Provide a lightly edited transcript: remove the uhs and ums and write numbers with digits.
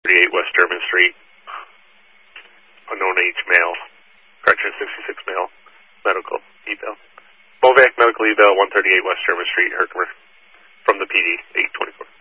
138 West German Street. Unknown age male. Correction, 66 male. Medical eval. Movac medical eval, 138 West German Street, Herkimer. From the PD, 824.